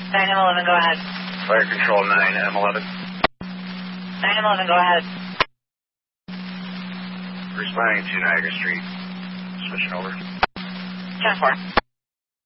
9M11, go ahead. Fire control 9M11. 9M11, go ahead. Responding to Niagara Street. Switching over. 10-4.